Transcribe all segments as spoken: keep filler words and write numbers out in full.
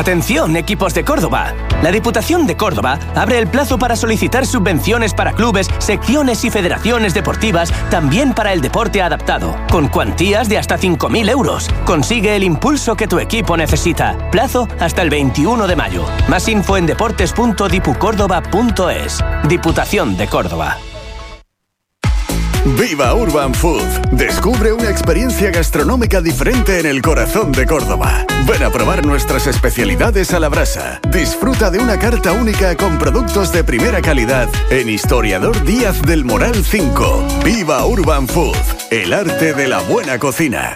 Atención, equipos de Córdoba. La Diputación de Córdoba abre el plazo para solicitar subvenciones para clubes, secciones y federaciones deportivas, también para el deporte adaptado, con cuantías de hasta cinco mil euros. Consigue el impulso que tu equipo necesita. Plazo hasta el veintiuno de mayo. Más info en deportes punto dipucórdoba punto es. Diputación de Córdoba. Viva Urban Food. Descubre una experiencia gastronómica diferente en el corazón de Córdoba. Ven a probar nuestras especialidades a la brasa. Disfruta de una carta única con productos de primera calidad en Historiador Díaz del Moral cinco. Viva Urban Food. El arte de la buena cocina.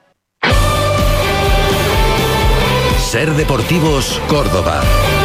Ser Deportivos Córdoba.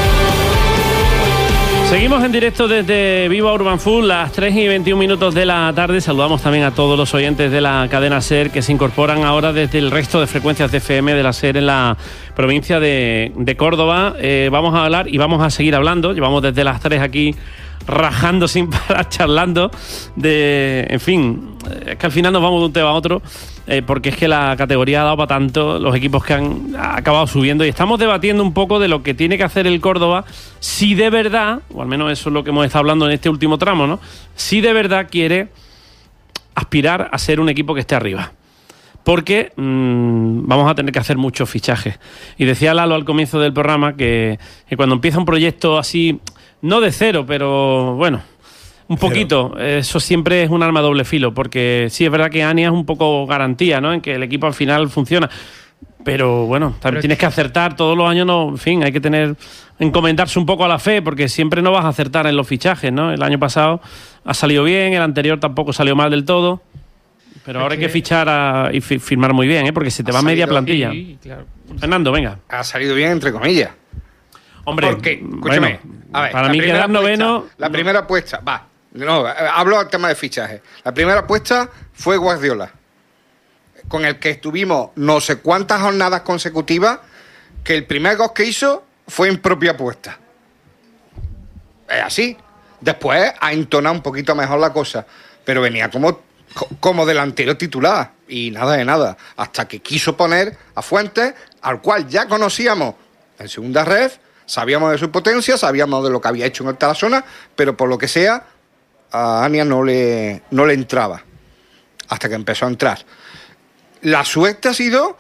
Seguimos en directo desde Viva Urban Food, las tres y veintiún minutos de la tarde. Saludamos también a todos los oyentes de la cadena SER que se incorporan ahora desde el resto de frecuencias de F M de la SER en la provincia de, de Córdoba. Eh, vamos a hablar y vamos a seguir hablando. Llevamos desde las tres aquí rajando sin parar, charlando de... En fin, es que al final nos vamos de un tema a otro, eh, porque es que la categoría ha dado para tanto, los equipos que han acabado subiendo, y estamos debatiendo un poco de lo que tiene que hacer el Córdoba si de verdad, o al menos eso es lo que hemos estado hablando en este último tramo, ¿no? Si de verdad quiere aspirar a ser un equipo que esté arriba. Porque mmm, vamos a tener que hacer muchos fichajes. Y decía Lalo al comienzo del programa que, que cuando empieza un proyecto así, no de cero, pero bueno, un poquito, eso siempre es un arma a doble filo, porque sí es verdad que Ania es un poco garantía, ¿no?, en que el equipo al final funciona. Pero bueno, también pero tienes que acertar todos los años, no, en fin, hay que tener, encomendarse un poco a la fe, porque siempre no vas a acertar en los fichajes, ¿no? El año pasado ha salido bien, el anterior tampoco salió mal del todo. Pero ahora hay que fichar a, y fi, firmar muy bien, ¿eh? Porque se te va media plantilla. Sí, claro. Fernando, venga. Ha salido bien, entre comillas. Hombre, porque, escúchame, bueno, a ver, para mí quedar noveno... La no. primera apuesta, va, no, hablo del tema de fichaje. La primera apuesta fue Guardiola, con el que estuvimos no sé cuántas jornadas consecutivas, que el primer gol que hizo fue en propia apuesta. Es así. Después ha entonado un poquito mejor la cosa, pero venía como... como delantero titular, y nada de nada, hasta que quiso poner a Fuentes, al cual ya conocíamos en segunda red, sabíamos de su potencia, sabíamos de lo que había hecho en el Tarazona, pero por lo que sea, a Ania no le, no le entraba, hasta que empezó a entrar. La suerte ha sido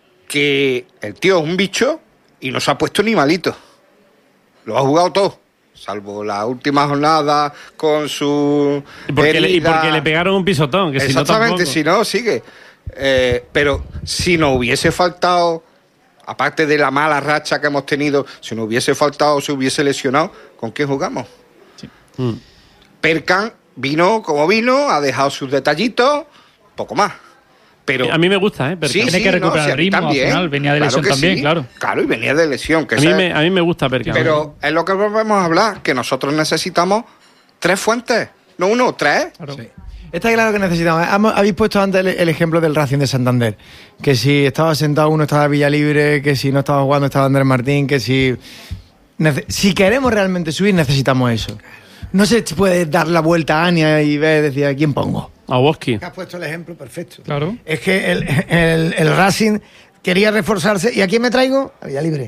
que el tío es un bicho y no se ha puesto ni malito, lo ha jugado todo. Salvo la última jornada con su y porque, le, y porque le pegaron un pisotón, que exactamente, si no, si no sigue. Eh, pero si nos hubiese faltado, aparte de la mala racha que hemos tenido, si nos hubiese faltado, se hubiese lesionado, ¿con quién jugamos? Sí. Mm. Perkan vino como vino, ha dejado sus detallitos, poco más. Pero a mí me gusta, ¿eh? Sí, tiene sí, que recuperar no, sí, el ritmo, también, al final venía de lesión claro también, sí, claro. Claro, y venía de lesión. Que a, mí me, a mí me gusta Perkan. Pero es lo que volvemos a hablar, que nosotros necesitamos tres fuentes, no uno, tres. Claro. Sí. Está claro que necesitamos. Habéis puesto antes el, el ejemplo del Racing de Santander, que si estaba sentado uno estaba Villalibre, que si no estaba jugando estaba Andrés Martín, que si... Nece- si queremos realmente subir necesitamos eso. No se puede dar la vuelta a Ania y ver, decir, ¿a quién pongo? A Boski. Has puesto el ejemplo perfecto. Claro. Es que el, el, el Racing quería reforzarse. ¿Y a quién me traigo? A Villalibre.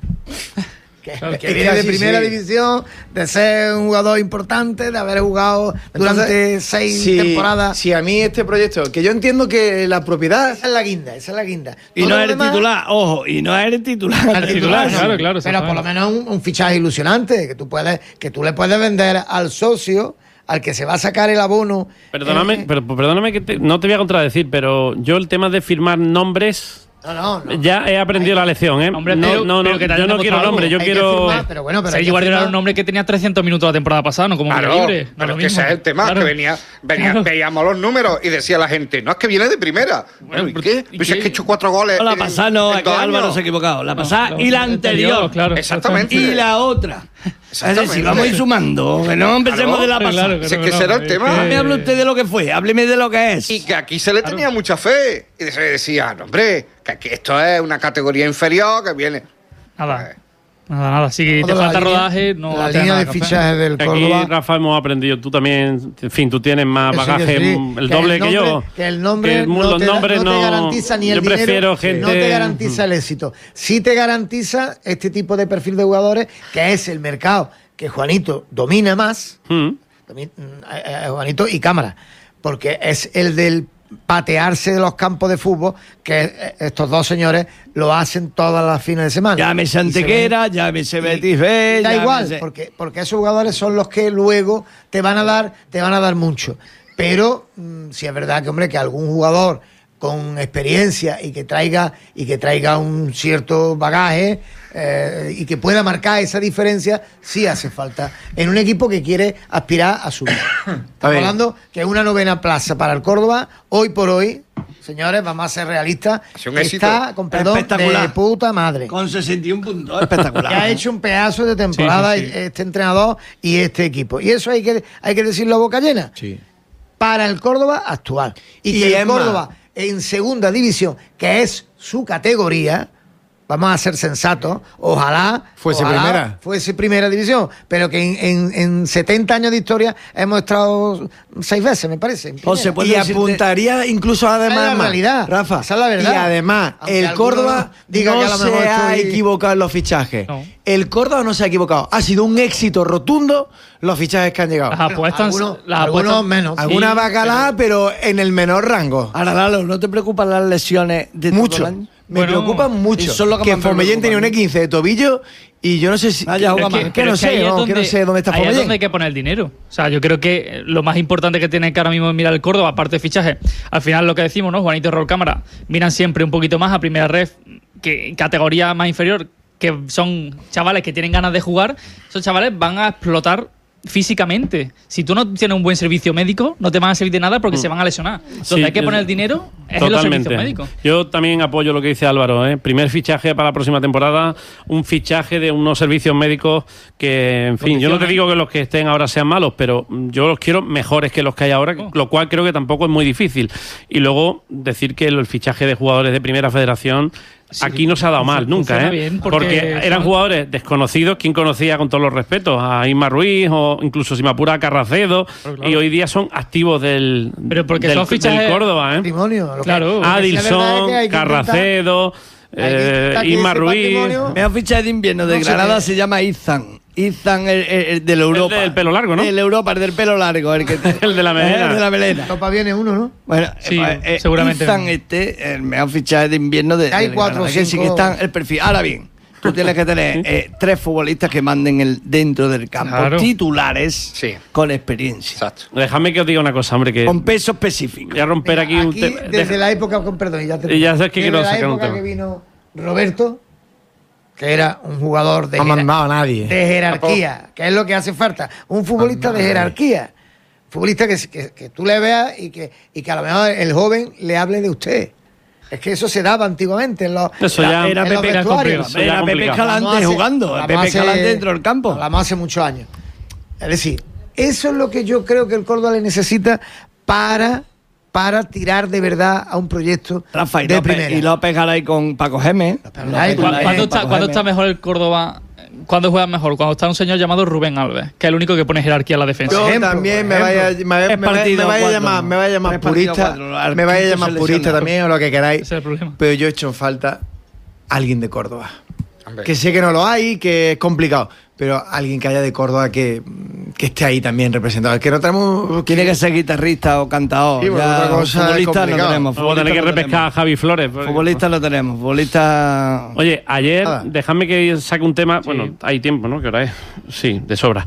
que Claro, que viene de sí, primera sí. división, de ser un jugador importante, de haber jugado durante Entonces, seis si, temporadas. Si a mí este proyecto, que yo entiendo que la propiedad... Esa es la guinda, esa es la guinda. Y Todo no lo eres demás- titular, ojo, y no eres titular. Al titular, claro, no. claro, Pero por lo exactamente. menos un, un fichaje ilusionante, que tú puedes, que tú le puedes vender al socio, al que se va a sacar el abono. Perdóname, eh, pero, perdóname que te, no te voy a contradecir, pero yo el tema de firmar nombres... No, no, no. Ya he aprendido la lección, ¿eh? Hombre, no, pero- no, no, pero que yo también no hemos quiero algo. nombre, yo Hay que quiero... firmar, pero bueno, pero hay Sergio que Guardiola era firmar. un hombre que tenía trescientos minutos la temporada pasada, no como Claro, libre. No pero lo es que mismo. ese es el tema, Claro. que venía, venía Claro. veíamos los números y decía la gente, no, es que viene de primera. Bueno, ¿y pero- qué? ¿y Pues qué? es que he hecho cuatro goles. No, la en- pasada no, en es que dos Álvaro años. se ha equivocado. La pasada No, y la el anterior. claro. Exactamente. Y la otra. Es decir, si vamos a ir sumando, que no empecemos Claro, de la Claro, pasada. claro, Si es que no, ese era no, el es tema. que- No me hable usted de lo que fue, hábleme de lo que es. Y que aquí se le tenía mucha fe. Y se decía, no, hombre, que aquí esto es una categoría inferior, que viene. Nada. Nada, nada. Si te Toda falta la línea- rodaje, no La tienes línea nada de que hacer. fichajes del Aquí, Córdoba. Rafa, hemos aprendido. Tú también, en fin, tú tienes más Que sí, que bagaje, sí, el que doble el que yo. nombre- Que el nombre Que no, los te, nombres no te no- garantiza ni el yo dinero, prefiero gente... no te garantiza el éxito. Sí te garantiza este tipo de perfil de jugadores, que es el mercado que Juanito domina más, Mm. domi- eh, eh, Juanito y Cámara, porque es el del patearse de los campos de fútbol, que eh, estos dos señores lo hacen todas las fines de semana. Llámese Y se Antequera, llámese Betis B. Da igual, llámese- porque, porque esos jugadores son los que luego te van a dar, te van a dar mucho. Pero mm, sí es verdad que, hombre, que algún jugador con experiencia y que traiga y que traiga un cierto bagaje eh, y que pueda marcar esa diferencia, sí hace falta en un equipo que quiere aspirar a subir. Estamos ver. hablando que es una novena plaza para el Córdoba hoy por hoy. Señores, vamos a ser realistas. Ha sido un éxito. Está, con perdón, Espectacular. de puta madre. Con sesenta y un puntos, espectacular. Que ha hecho un pedazo de temporada Sí, sí, sí. este entrenador y este equipo. Y eso hay que, hay que decirlo a boca llena. Sí. Para el Córdoba actual. Y, Y que es el más- Córdoba en segunda división, que es su categoría, vamos a ser sensatos, ojalá Fuese ojalá primera. fuese primera división, pero que en, en, en setenta años de historia hemos estado seis veces, me parece. en José, primera. ¿puedo Y decirte- apuntaría incluso además Esa es la más, realidad. Rafa, Esa es la verdad. y además Aunque el alguno Córdoba diga no que a lo mejor se ha estoy- equivocado en los fichajes. No. El Córdoba no se ha equivocado. Ha sido un éxito rotundo los fichajes que han llegado. Las apuestas. algunos- las algunos apuestas- menos. Alguna Sí, bacalá, pero en el menor rango. Ahora, Lalo, ¿no te preocupan las lesiones de todo Mucho. el año? Me Bueno, preocupan mucho. eso es lo que que más me Fomellén preocupa tenía a un mí. E quince de tobillo y yo no sé si. Vaya, juega es más. que, que Pero no es que ahí sé, es no, que no donde- sé dónde está ahí es Fomellén. donde hay que poner el dinero. O sea, yo creo que lo más importante que tiene que ahora mismo mirar el Córdoba, aparte de fichaje, al final lo que decimos, ¿no? Juanito y Raúl Cámara miran siempre un poquito más a primera ref, que categoría más inferior, que son chavales que tienen ganas de jugar. Esos chavales van a explotar físicamente. Si tú no tienes un buen servicio médico, no te van a servir de nada porque se van a lesionar. Donde Sí, hay que yo- poner el dinero es en los servicios médicos. Yo también apoyo lo que dice Álvaro. ¿eh? Primer fichaje para la próxima temporada, un fichaje de unos servicios médicos que, en fin, yo no te digo que los que estén ahora sean malos, pero yo los quiero mejores que los que hay ahora, Oh. lo cual creo que tampoco es muy difícil. Y luego decir que el fichaje de jugadores de primera federación Sí, aquí no se ha dado mal nunca, funciona ¿eh? bien, porque, porque eran son- jugadores desconocidos. ¿Quién conocía, con todos los respetos, a Isma Ruiz o incluso si me apura a Carracedo? Claro, claro. Y hoy día son activos del, Pero porque del, son fichajes- del Córdoba, ¿eh? Patrimonio. Lo que- Claro. lo que sí es verdad es Adilson, que hay que intentar- Carracedo, hay que eh, intentar que Isma ese Ruiz. patrimonio- Me ha fichado de invierno de No sé Granada, qué. se llama Izan. Izan, el, el, el del Europa. del pelo largo, ¿no? El Europa, el del pelo largo. El, que El de la melena. El de la melena. Topa viene uno, ¿no? Bueno, Sí, eh, eh, seguramente Izan no. este, el mejor fichaje de invierno de, Hay del cuatro Granada, o que sí que cinco- están el perfil. Ahora bien, tú tienes que tener eh, tres futbolistas que manden el dentro del campo, Claro. titulares, Sí. con experiencia, Exacto. Déjame que os diga una cosa, hombre, que con peso específico. voy a romper aquí, Mira, un tema. desde la época, con perdón, y ya te Y ya sabes que desde quiero la sacar un época tema. que vino Roberto, que era un jugador de, No ha jerar- mandado a nadie. de jerarquía, que es lo que hace falta, un futbolista de jerarquía, futbolista que, que, que tú le veas y que, y que a lo mejor el joven le hable de usted. Es que eso se daba antiguamente en los, Eso ya- era en los Pepe, era vestuarios. complicado. ya era Pepe complicado. Escalante Hablamos hace- jugando, hablamos Pepe hace- Escalante dentro del campo. Hablamos hace muchos años. Es decir, eso es lo que yo creo que el Córdoba le necesita para, para tirar de verdad a un proyecto Rafa y de López, primera. y López Garay con Paco Gémez. Garay, López ¿Cu- Garay, ¿Cuándo, Paco está, ¿Cuándo Gémez. está mejor el Córdoba? ¿Cuándo juega mejor? Cuando está un señor llamado Rubén Alves, que es el único que pone jerarquía a la defensa. Yo ejemplo, también por me vaya, ejemplo. me, Tres me vaya- partidos, me vaya a cuatro. llamar, me vaya a llamar Tres partidos, purista, cuatro. Al me vaya a quinto llamar se purista lesiona. también o lo que queráis. Ese es el problema. Pero yo he hecho en falta alguien de Córdoba. Hombre. Que sé que no lo hay, que es complicado, pero alguien que haya de Córdoba que, que esté ahí también representado. Que no tenemos. Tiene que ser guitarrista o cantador. Sí, porque ya, otra cosa es futbolista no complicado. tenemos. Vamos a tener que futbolista no repescar a tenemos. Javi Flores. porque- Futbolista no tenemos. Futbolista. Oye, ayer, Nada. dejadme que saque un tema. Bueno, hay tiempo, ¿no? ¿Qué hora es? Sí, de sobra.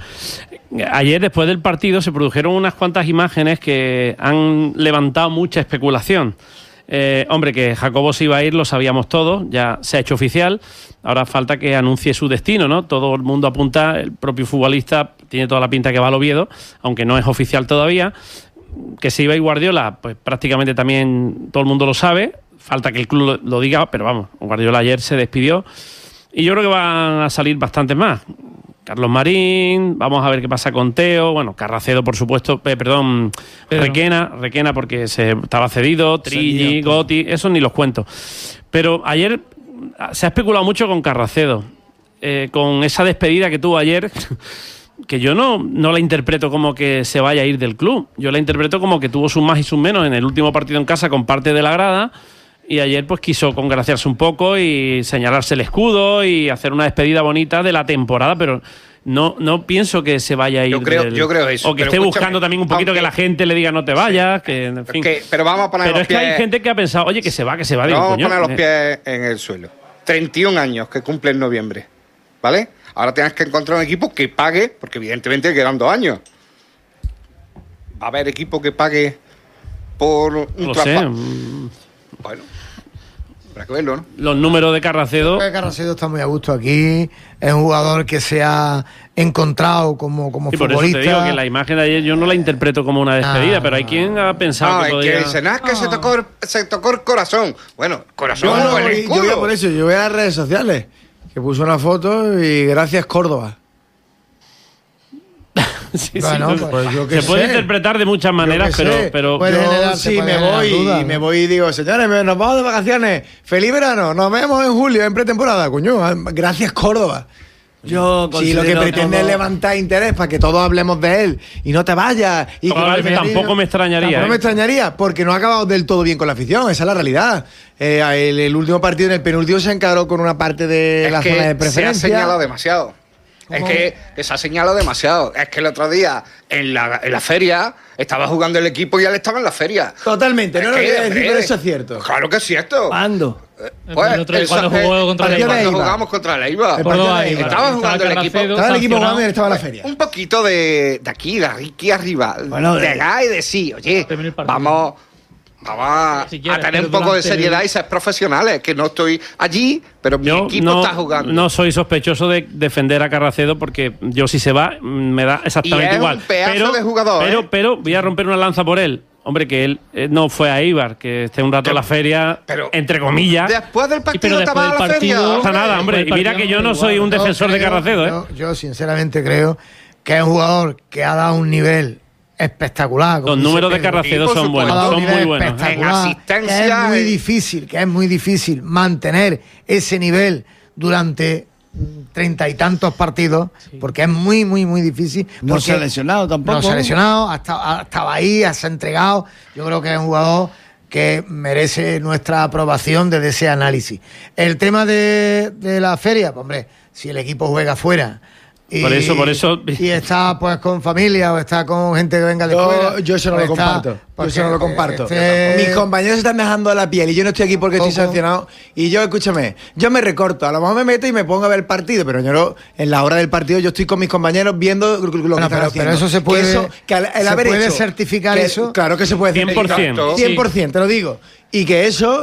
Ayer, después del partido, se produjeron unas cuantas imágenes que han levantado mucha especulación. Eh, hombre, que Jacobo se iba a ir, lo sabíamos todos, ya se ha hecho oficial. Ahora falta que anuncie su destino, ¿no? Todo el mundo apunta, el propio futbolista tiene toda la pinta que va al Oviedo, aunque no es oficial todavía. Que se iba a ir Guardiola, pues prácticamente también todo el mundo lo sabe. Falta que el club lo, lo diga, pero vamos, Guardiola ayer se despidió. Y yo creo que van a salir bastantes más. Carlos Marín, vamos a ver qué pasa con Teo, bueno, Carracedo, por supuesto, eh, perdón, Pedro. Requena, Requena porque se estaba cedido, Trilli, Cedido, Gotti, eso ni los cuento. Pero ayer se ha especulado mucho con Carracedo. eh, con esa despedida que tuvo ayer, que yo no, no la interpreto como que se vaya a ir del club. Yo la interpreto como que tuvo sus más y sus menos en el último partido en casa con parte de la grada, y ayer pues quiso congraciarse un poco y señalarse el escudo y hacer una despedida bonita de la temporada, pero no, no pienso que se vaya a ir yo creo, del, yo creo eso. o que pero esté buscando también un poquito aunque, que la gente le diga no te vayas, sí, que en fin. Que, pero vamos a poner pero los es pies, que hay gente que ha pensado, oye, que se va, que se va. Digo, vamos coño, a poner los pies en el suelo. treinta y un años que cumple en noviembre, ¿vale? Ahora tienes que encontrar un equipo que pague, porque evidentemente quedan dos años. ¿Va a haber equipo que pague por un no traspaso? sé. Bueno, habrá que verlo, ¿no? Los números de Carracedo. Creo que Carracedo está muy a gusto aquí. Es un jugador que se ha encontrado como, como Sí, por futbolista. eso te digo que la imagen de ayer yo no la interpreto como una despedida, Ah, pero hay quien ha pensado No, que es podía... que dice, nada, es que se tocó, el- se tocó el corazón. Bueno, corazón No, no, o el yo voy a escudo. por eso, yo voy a las redes sociales, que puso una foto y gracias Córdoba. Sí, Bueno, sí, pues yo qué se puede sé. interpretar de muchas maneras, Yo qué pero, sé. pero Puede yo- generar- Sí, puede me generar voy dudas, y ¿no? me voy y digo, señores, me- nos vamos de vacaciones. Feliz verano, nos vemos en julio, en pretemporada, coño. Gracias, Córdoba. Yo Si lo que considero pretende es todo- levantar interés para que todos hablemos de él y no te vayas. Y que Probablemente Valverino- tampoco me extrañaría, Tampoco ¿eh? me extrañaría, porque no ha acabado del todo bien con la afición, esa es la realidad. Eh, el, el último partido, en el penúltimo, se encaró con una parte de Es la que zona de se ha preferencia. señalado demasiado. Es que, que se ha señalado demasiado. Es que el otro día, en la, en la feria, estaba jugando el equipo y él estaba en la feria. Totalmente, no Es lo que, quería decir, hombre, pero eso es cierto. Claro que es cierto. ¿Cuándo? Pues, El otro- eso cuando es- jugó contra el cuando Eibar. jugamos contra el Eibar. El Córdoba, partido de Eibar. Estaba jugando el Carracedo, equipo. Estaba el equipo sancionado. jugando y él estaba en la feria. Un poquito de, de aquí, de aquí arriba. Bueno, de de- allá y de sí. Oye, Termina el partido. vamos, vamos a, Si quieres, a tener un pero poco de durante seriedad el- y ser profesionales. Que no estoy allí, pero mi yo equipo no, está jugando. no soy sospechoso de defender a Carracedo, porque yo si se va me da exactamente Y es igual. un pedazo pero, de jugador, pero, ¿eh? pero voy a romper una lanza por él. Hombre, que él eh, no fue a Eibar, que esté un rato en la feria, pero- entre comillas. Después del pero partido te después vas a del la feria. partido- No pasa hombre. nada, hombre. Después Y del mira que partido yo no igual. soy un Yo defensor de creo- Carracedo, ¿eh? Yo, yo sinceramente creo que es un jugador que ha dado un nivel espectacular. como Los dice números de Pedro. Carracedo Y por son supuesto. buenos, Ha dado son un nivel muy buenos. ¿eh? espectacular, En asistencia que es muy y- difícil, que es muy difícil mantener ese nivel durante mm, treinta y tantos partidos, porque es muy, muy, muy difícil. No porque se ha lesionado tampoco. No se ha lesionado, ha estado, ha estado ahí, se ha entregado. Yo creo que es un jugador que merece nuestra aprobación desde ese análisis. El tema de, de la feria, pues, hombre, si el equipo juega fuera. Y, Por eso, por eso- Y está pues con familia o está con gente que venga de Yo, fuera. yo eso no pues lo está- comparto. Yo porque, eso no lo eh, comparto. este- Mis compañeros se están dejando a la piel y yo no estoy aquí porque estoy Poco. sancionado. Y yo, escúchame, yo me recorto. A lo mejor me meto y me pongo a ver el partido, pero yo no, en la hora del partido yo estoy con mis compañeros viendo lo que Bueno, están pero- haciendo. pero eso se Que puede- eso- que al- el ¿se haber puede hecho- certificar que- eso? Claro que se puede cien por ciento. Exacto. cien por ciento, te lo digo. Y que eso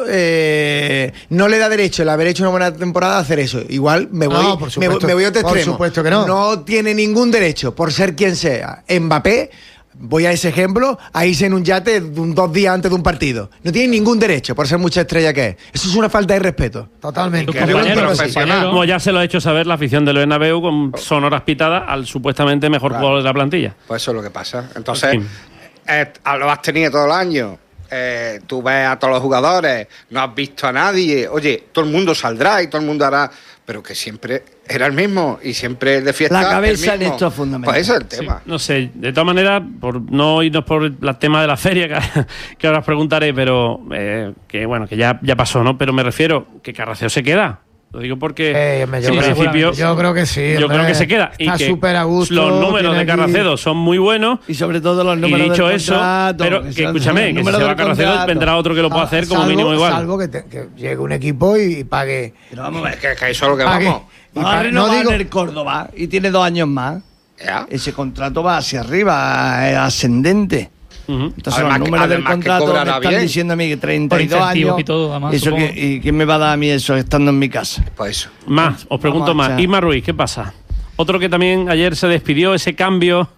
eh, no le da derecho el haber hecho una buena temporada a hacer eso. Igual me voy, No, por me, supuesto. me voy a otro Por extremo. supuesto que no. No tiene ningún derecho, por ser quien sea, Mbappé, voy a ese ejemplo, a irse en un yate un- dos días antes de un partido. No tiene ningún derecho, por ser mucha estrella que es. Eso es una falta de respeto. Totalmente. Tus Que compañeros, yo lo tus profesional. compañeros. Como ya se lo ha hecho saber la afición del Bernabéu con sonoras pitadas al supuestamente mejor Claro. jugador de la plantilla. Pues eso es lo que pasa. Entonces, En fin. eh, lo has tenido todo el año. Eh, tú ves a todos los jugadores, no has visto a nadie. Oye, todo el mundo saldrá y todo el mundo hará. Pero que siempre era el mismo y siempre de fiesta. La cabeza el mismo. en esto es fundamental. Pues ese es el Sí, tema. no sé, de todas maneras, por no irnos por el tema de la feria, que, que ahora os preguntaré, pero eh, que bueno, que ya, ya pasó, ¿no? Pero me refiero que Carracedo se queda. Lo digo porque Eh, hombre, yo en creo- principio yo creo que sí, yo hombre. creo que se queda. Está y que súper a gusto, los números tiene de aquí- Carracedo son muy buenos. Y sobre todo los Y números dicho del eso, contrato, pero que, son- escúchame, que si números se va del Carracedo contrato. vendrá otro que lo pueda hacer como Salvo- mínimo igual. Salvo que, te- que llegue un equipo y pague. Pero vamos a ver. Que, que eso es lo que pague. vamos. Y Va a pa- no renovar digo, en el Córdoba y tiene dos años más. Ya. Ese contrato va hacia arriba, es ascendente. Ujú. Entonces Además los que- números del además que contrato me cobrará están bien. diciendo a mí que treinta y Por dos incentivos años. y todo, además, eso supongo. que, ¿Y qué me va a dar a mí eso estando en mi casa? Pues eso. Más, os pregunto Vamos a más. echar. Isma Ruiz, ¿qué pasa? Otro que también ayer se despidió, ese cambio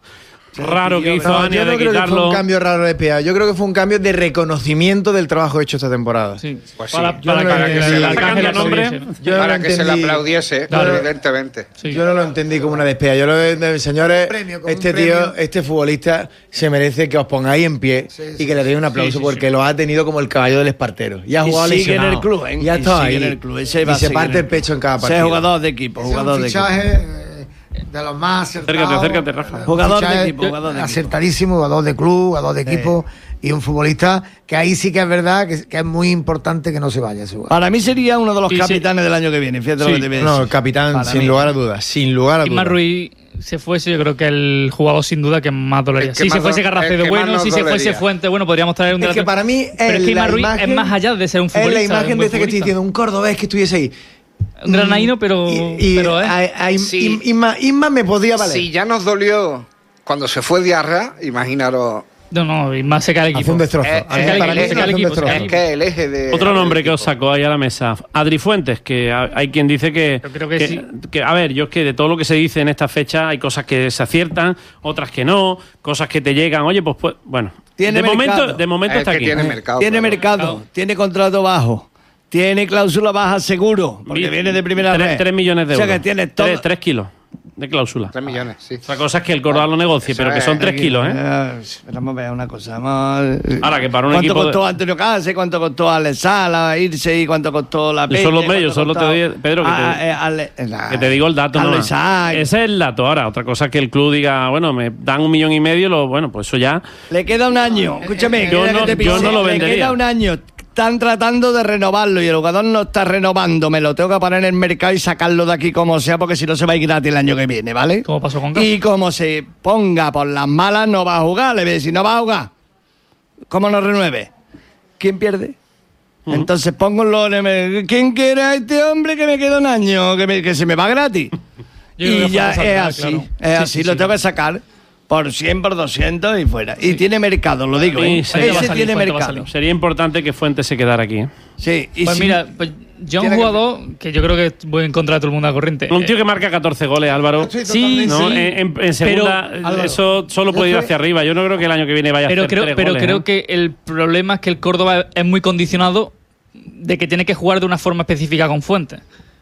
raro que hizo No, Ania yo no de creo que fue quitarlo. un cambio raro de Espiar. Yo creo que fue un cambio de reconocimiento del trabajo hecho esta temporada. Sí. Pues sí. Para, Yo para no que, lo que entendí. el Sacan Arcángel el nombre. aplaudiese, ¿no? Yo no Para lo que se le entendí. aplaudiese, Claro. evidentemente. Sí. Yo no lo entendí como una despedida. Yo lo de señores, Un premio, como este un tío, premio. este futbolista se merece que os pongáis en pie Sí, y sí, que le deis un aplauso sí, sí, porque sí. lo ha tenido como el caballo del espartero. Y ha Y jugado sigue en lesionado. el club, ¿eh? Y ha Y estado sigue ahí. en el club. Ese va y a se seguir parte en el el pecho en cada Ese partido. es jugador de equipo, Ese es un jugador de equipo. fichaje eh, de los más acertados. Acércate, acércate, Rafa. Un Jugador de fichaje equipo, jugador de equipo. acertadísimo, jugador de club, jugador de equipo y un futbolista que ahí sí que es verdad que, que es muy importante que no se vaya ese jugador. Para mí sería uno de los Sí, sí. capitanes del año que viene. Fíjate Sí. lo que te voy a No, decir. el capitán, Para sin mí. lugar a dudas. Sin lugar a Isma dudas. Ruiz se fuese, yo creo que el jugador sin duda que más dolería. El que Si más se fuese do- el Carracedo, que bueno, más nos si se fuese dolería. Fuente, bueno, podríamos traer un Es que delantero. para mí Pero es es que Isma la Ruiz imagen- es más allá de ser un Es futbolista. la imagen un de este que estoy futbolista. diciendo, un cordobés que estuviese ahí. Un granaíno, pero. Y, y pero, ¿eh? a- a- Sí. Isma, Isma me podía valer. Si ya nos dolió cuando se fue Diarra, imaginaros. No, no, y más se cae el Hace equipo. un destrozo. Eh, A mí, eh, para mí eh, hace el un equipo, destrozo. el Es que el eje de. Otro nombre del que os equipo. sacó ahí a la mesa, Adri Fuentes, que ha- hay quien dice que, Yo creo que sí. que- a ver, yo es que de todo lo que se dice en esta fecha hay cosas que se aciertan, otras que no, cosas que te llegan, oye, pues, pues bueno, Tiene de momento, mercado. de momento Es está que aquí. tiene mercado. Tiene claro. mercado, tiene contrato bajo, tiene cláusula baja seguro, porque Vi- viene de primera tres, red. tres millones de O sea euros. que tiene todo. tres, tres kilos de cláusula. Tres millones, sí. Otra cosa es que el Córdoba lo negocie, Eso pero que es, son tres Aquí, kilos, ¿eh? eh, Vamos a ver una cosa. Vamos, eh, Ahora, que para un ¿Cuánto equipo de- costó Antonio Cáceres? ¿Cuánto costó Alex Sala irse? ¿Y cuánto costó la Yo Peña? solo- hombre, yo ¿Cuánto solo te costó- doy- Pedro, que te- Ah, eh, Ale- la- Que te digo el dato, ¿no? Alex Sala. Ese es el dato. Ahora, otra cosa es que el club diga, bueno, me dan un millón y medio, lo, bueno, pues eso ya. Le queda un año. Escúchame, Yo queda no- que te yo pise. no lo Le vendería. queda un año. Están tratando de renovarlo y el jugador no está renovando. Me lo tengo que poner en el mercado y sacarlo de aquí como sea, porque si no se va a ir gratis el año que viene, ¿vale? Como pasó con Gas. Y como se ponga por las malas, no va a jugar. Le voy a decir, no va a jugar. ¿Cómo no renueve? ¿Quién pierde? Entonces pongo en el... ¿Quién quiere a este hombre que me queda un año? Que, me- que se me va gratis. Yo creo Y que ya fue es saltar, así. claro. Es Sí, así, sí, lo sí. tengo que sacar por cien, por doscientos y fuera. Y tiene mercado, lo digo. Sí, ¿eh? sí. Fuente va a Ese salir, tiene Fuente va a mercado. salir. Sería importante que Fuentes se quedara aquí. ¿eh? Sí, y Pues si- mira, pues yo un Tiene que- jugador que yo creo que voy en contra de todo el mundo a corriente. Un tío que marca catorce goles, Álvaro. Estoy Sí, ¿no? sí. En, en- en segunda, Pero, Álvaro, eso solo puede ir yo hacia estoy- arriba. Yo no creo que el año que viene vaya a pero hacer creo, tres pero goles, creo ¿eh? que el problema es que el Córdoba es muy condicionado de que tiene que jugar de una forma específica con Fuentes.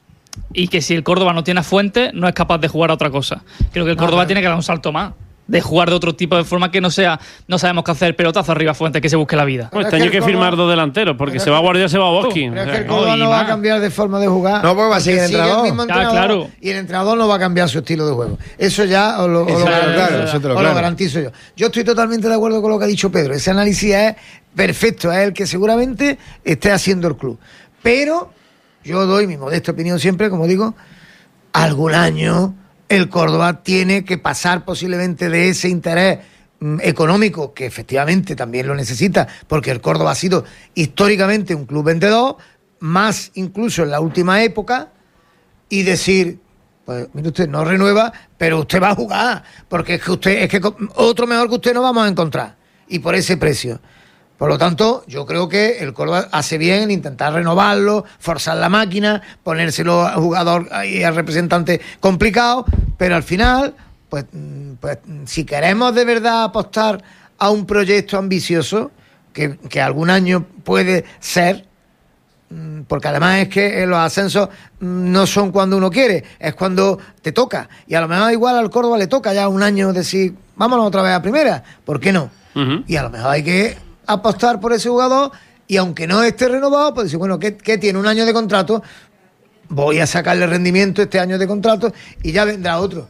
Y que si el Córdoba no tiene a Fuentes, no es capaz de jugar a otra cosa. Creo que el Córdoba pero- tiene que dar un salto más. De jugar de otro tipo de forma que no sea, no sabemos qué hacer, pelotazo arriba a Fuentes, que se busque la vida. Bueno, Pero este es año que hay que el firmar Córdoba- dos delanteros, porque pero se es va que- Guardia, se va Boski. Pero es que el No, Córdoba y no va a más. cambiar de forma de jugar. No, pues va a seguir porque sigue entrenador. el mismo Ya, entrenador claro. y el entrenador no va a cambiar su estilo de juego. Eso ya os lo, os lo Eso te lo garantizo, claro, eso te lo os claro. garantizo yo. Yo estoy totalmente de acuerdo con lo que ha dicho Pedro. Ese análisis es perfecto, es el que seguramente esté haciendo el club. Pero yo doy mi modesta opinión siempre, como digo, algún año el Córdoba tiene que pasar posiblemente de ese interés mm, económico, que efectivamente también lo necesita, porque el Córdoba ha sido históricamente un club vendedor, más incluso en la última época, y decir, pues mire usted, no renueva, pero usted va a jugar, porque es que usted, es que co- otro mejor que usted no vamos a encontrar, y por ese precio. Por lo tanto, yo creo que el Córdoba hace bien en intentar renovarlo, forzar la máquina, ponérselo al jugador y al representante complicado, pero al final, pues, mm, pues mm, si queremos de verdad apostar a un proyecto ambicioso, que, que algún año puede ser, mm, porque además es que eh, los ascensos mm, no son cuando uno quiere, es cuando te toca. Y a lo mejor igual al Córdoba le toca ya un año decir, vámonos otra vez a primera, ¿por qué no? Ujú. Y a lo mejor hay que apostar por ese jugador y aunque no esté renovado, pues decir, bueno, ¿qué, qué tiene? Un año de contrato, voy a sacarle rendimiento este año de contrato y ya vendrá otro.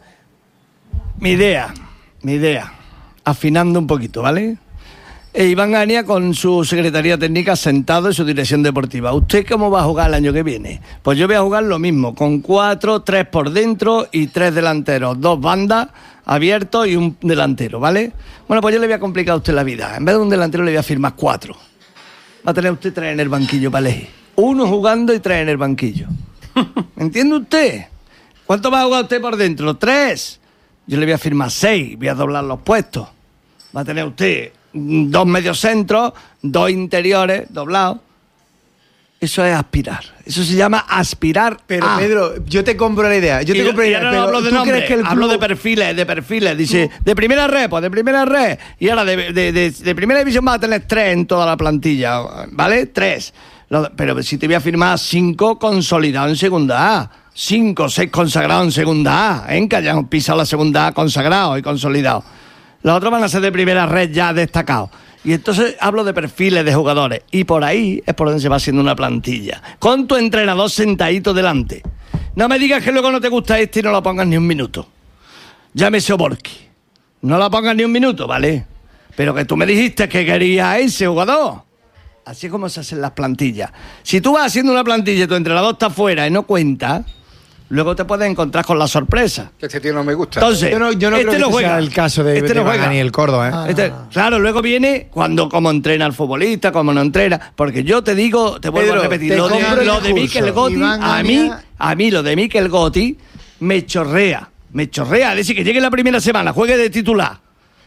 Mi idea, mi idea, afinando un poquito, ¿vale? E Iván Ania con su secretaría técnica sentado en su dirección deportiva. ¿Usted cómo va a jugar el año que viene? Pues yo voy a jugar lo mismo, con cuatro, tres por dentro y tres delanteros, dos bandas abiertos y un delantero, ¿vale? Bueno, pues yo le voy a complicar a usted la vida. En vez de un delantero le voy a firmar cuatro. Va a tener usted tres en el banquillo para elegir. Uno jugando y tres en el banquillo. ¿Me entiende usted? ¿Cuánto va a jugar usted por dentro? ¿Tres? Yo le voy a firmar seis, voy a doblar los puestos. Va a tener usted mm, dos mediocentros, dos interiores doblados. Eso es aspirar. Eso se llama aspirar. Pero a. Pedro, yo te compro la idea. Yo te Y compro la y idea. ahora Pero no hablo de ¿tú nombre, crees que el hablo club- de perfiles, de perfiles. Dice, de primera red, pues de primera red. Y ahora de, de, de, de primera división vas a tener tres en toda la plantilla, ¿vale? Tres. Lo- Pero si te voy a firmar cinco consolidados en segunda A. Cinco, seis consagrados en segunda A. ¿eh? Que hayan pisado la segunda A consagrados y consolidados. Los otros van a ser de primera red ya destacados. Y entonces hablo de perfiles de jugadores. Y por ahí es por donde se va haciendo una plantilla. Con tu entrenador sentadito delante. No me digas que luego no te gusta este y no lo pongas ni un minuto. Llámese Oborski. No lo pongas ni un minuto, ¿vale? Pero que tú me dijiste que querías a ese jugador. Así es como se hacen las plantillas. Si tú vas haciendo una plantilla y tu entrenador está fuera y no cuenta, luego te puedes encontrar con la sorpresa. Que este tío no me gusta. Entonces, Yo no, yo no este creo que no este juega. sea el caso de, Este de no Iván juega. Daniel Córdoba, ¿eh? Ah. Este- claro, luego viene cuando como entrena el futbolista, como no entrena, porque yo te digo, te vuelvo Pedro, a repetir, te lo de, compro el lo de discurso. Mikel Gotti, Iván a mí, Ania- a mí lo de Mikel Gotti me chorrea, me chorrea, es decir, que llegue la primera semana, juegue de titular,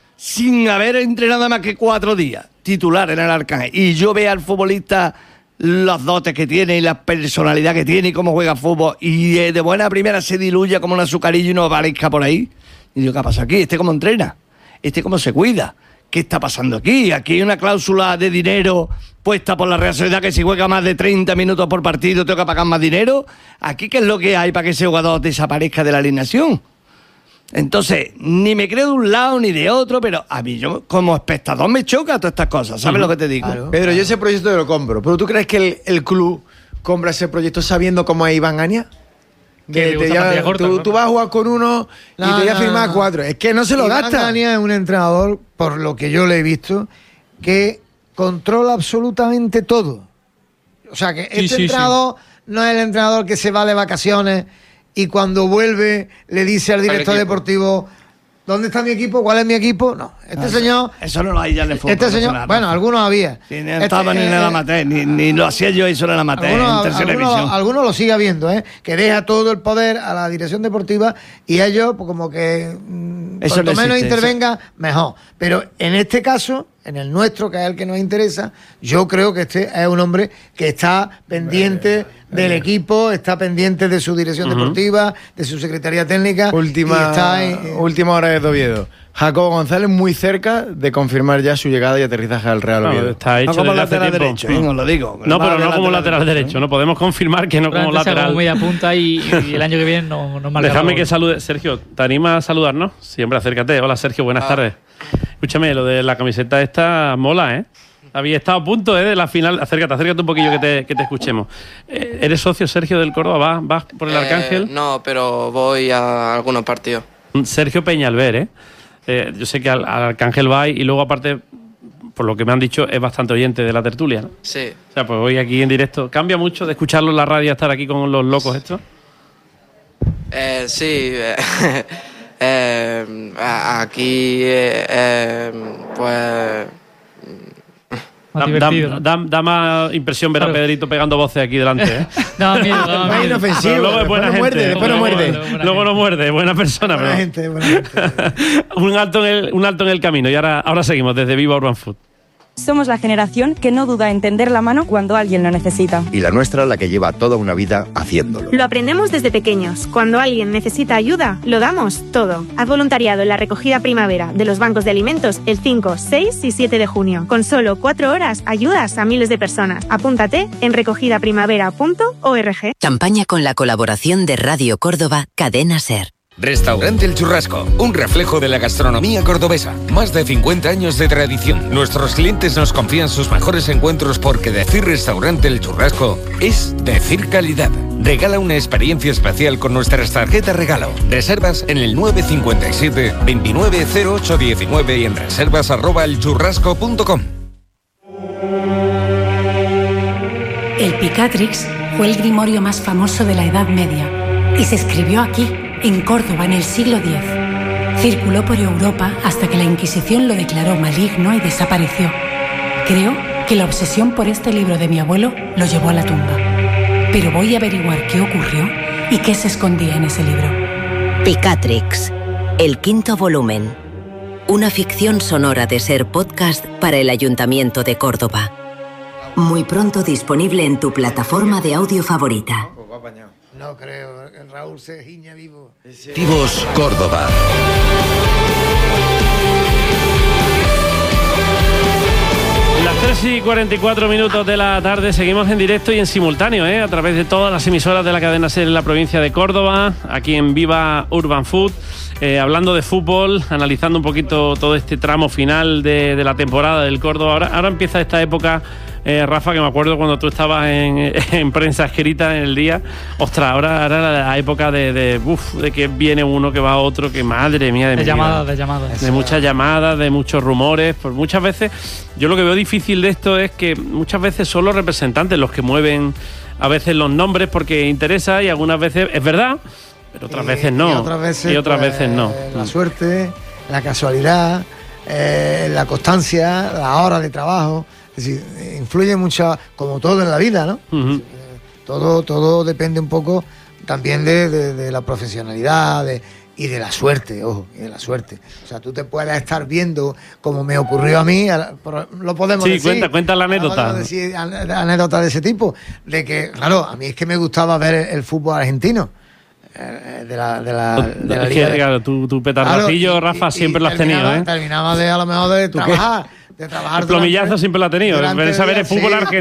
sin haber entrenado más que cuatro días, titular en el Arcángel, y yo vea al futbolista los dotes que tiene y la personalidad que tiene y cómo juega fútbol, y eh, de buena primera se diluya como un azucarillo y no aparezca por ahí. Y digo, ¿qué pasa aquí? ¿Este cómo entrena? ¿Este cómo se cuida? ¿Qué está pasando aquí? Aquí hay una cláusula de dinero puesta por la Real Sociedad que si juega más de treinta minutos por partido tengo que pagar más dinero. ¿Aquí qué es lo que hay para que ese jugador desaparezca de la alineación? Entonces, ni me creo de un lado ni de otro, pero a mí yo como espectador me choca todas estas cosas, ¿sabes lo que te digo? Claro. Pedro, yo ese proyecto te lo compro. ¿Pero tú crees que el, el club compra ese proyecto sabiendo cómo es Iván Ania? Que le gusta ya- plantilla corta, tú, ¿no? tú vas a jugar con uno y No, te voy a no, firmar no. cuatro. Es que no se lo Iván gasta. Ania es un entrenador, por lo que yo le he visto, que controla absolutamente todo. O sea, que Sí, este sí, entrenador no es el entrenador que se va de vacaciones y cuando vuelve le dice al director equipo. deportivo, ¿dónde está mi equipo? ¿Cuál es mi equipo? No, este Ah, señor... Eso no lo hay ya en el fútbol Este señor, profesional, bueno, ¿no? algunos había. Sí, ni Este, estaba ni en el eh, amateur, ni, ni lo hacía yo eso en el amateur, en Algunos, tercera algunos- división. algunos lo sigue habiendo, ¿eh? Que deja todo el poder a la dirección deportiva y ellos, pues como que mm, Eso cuanto no menos existe, intervenga, mejor. Pero en este caso, en el nuestro, que es el que nos interesa, yo creo que este es un hombre que está pendiente del equipo, está pendiente de su dirección deportiva, de su secretaría técnica. y Última, está en- en- última hora de Oviedo. Jacobo González muy cerca de confirmar ya su llegada y aterrizaje al Real No, Oviedo. está hecho No como desde hace lateral tiempo. derecho, ¿eh? Os lo digo. No, pero Va de no como lateral derecho, derecho. No podemos confirmar que no como Probablemente sea lateral. como media punta y, y el año que viene no, no marca. Déjame la que bola. salude. Sergio, ¿te animas a saludarnos? Siempre acércate. Hola, Sergio, buenas tardes. Escúchame, lo de la camiseta esta mola, ¿eh? Había estado a punto, ¿eh? De la final. Acércate, acércate un poquillo que te, que te escuchemos. Eh, ¿Eres socio, Sergio, del Córdoba? ¿Vas, vas por el Eh, Arcángel? No, pero voy a algunos partidos. Sergio Peñalver, ¿eh? Eh, yo sé que al, al Arcángel va y luego, aparte, por lo que me han dicho, es bastante oyente de la tertulia, ¿no? Sí. O sea, pues hoy aquí en directo. ¿Cambia mucho de escucharlo en la radio a estar aquí con los locos estos? Eh, sí. eh, eh, a- aquí, eh, eh, pues... Más Da, divertido, da- ¿no? da- da más impresión ver a Claro. Pedrito pegando voces aquí delante, ¿eh? Daba miedo, daba Es miedo. inofensivo. Pero luego es después buena no gente. muerde, después no Luego- muerde. Luego- buena Luego no gente. muerde, buena persona. Buena pero- gente, buena gente. un, alto en el, un alto en el camino. Y ahora, ahora seguimos desde Viva Urban Food. Somos la generación que no duda en tender la mano cuando alguien lo necesita. Y la nuestra la que lleva toda una vida haciéndolo. Lo aprendemos desde pequeños. Cuando alguien necesita ayuda, lo damos todo. Haz voluntariado en la recogida primavera de los bancos de alimentos el cinco, seis y siete de junio. Con solo cuatro horas ayudas a miles de personas. Apúntate en recogida primavera punto org. Campaña con la colaboración de Radio Córdoba, Cadena SER. Restaurante El Churrasco, un reflejo de la gastronomía cordobesa. Más de cincuenta años de tradición. Nuestros clientes nos confían sus mejores encuentros porque decir Restaurante El Churrasco es decir calidad. Regala una experiencia especial con nuestras tarjetas regalo. Reservas en el nueve cinco siete, veintinueve cero ocho diecinueve y en reservas arroba elchurrasco punto com. El Picatrix fue el grimorio más famoso de la Edad Media y se escribió aquí, en Córdoba, en el siglo diez. Circuló por Europa hasta que la Inquisición lo declaró maligno y desapareció. Creo que la obsesión por este libro de mi abuelo lo llevó a la tumba. Pero voy a averiguar qué ocurrió y qué se escondía en ese libro. Picatrix, el quinto volumen. Una ficción sonora de SER Podcast para el Ayuntamiento de Córdoba. Muy pronto disponible en tu plataforma de audio favorita. No creo, el Raúl se giña vivo. Deportivos Córdoba. Las tres y cuarenta y cuatro minutos de la tarde, seguimos en directo y en simultáneo, ¿eh? A través de todas las emisoras de la cadena SER en la provincia de Córdoba, aquí en Viva Urban Food, eh, hablando de fútbol, analizando un poquito todo este tramo final de, de la temporada del Córdoba. Ahora, ahora empieza esta época, eh, Rafa, que me acuerdo cuando tú estabas en, en prensa escrita en el día. Ostras, ahora, ahora la, la época de, de, uf, de que viene uno, que va otro, que madre mía de, de mi llamadas, vida. de llamadas. De muchas llamadas, de muchos rumores. Pues muchas veces, yo lo que veo difícil de esto es que muchas veces son los representantes los que mueven a veces los nombres porque interesa, y algunas veces es verdad, pero otras y, veces no. Y otras veces, y otras pues, veces no. La suerte, la casualidad, eh, la constancia, la hora de trabajo. Es decir, influye mucho, como todo en la vida, ¿no? Uh-huh. Todo, todo depende un poco también de, de, de la profesionalidad de, y de la suerte, ojo, y de la suerte. O sea, tú te puedes estar viendo, como me ocurrió a mí, lo podemos sí, decir. Sí, cuenta, cuenta la anécdota. Podemos decir anécdota de ese tipo, de que, claro, a mí es que me gustaba ver el, el fútbol argentino. De la, de la, de la es liga que, de... claro, tu, tu petardacillo, claro, Rafa, y, siempre y lo has tenido, ¿eh? Terminaba de, a lo mejor, de trabajar. De trabajar el plomillazo durante, siempre lo ha tenido. Saber el fútbol argentino.